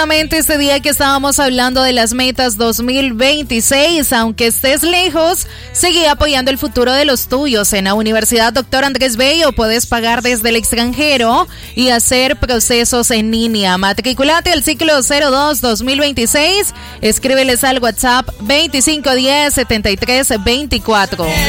Este día que estábamos hablando de las metas 2026, aunque estés lejos, sigue apoyando el futuro de los tuyos. En la Universidad Dr. Andrés Bello puedes pagar desde el extranjero y hacer procesos en línea. Matriculate al ciclo 02-2026. Escríbeles al WhatsApp 2510-7324.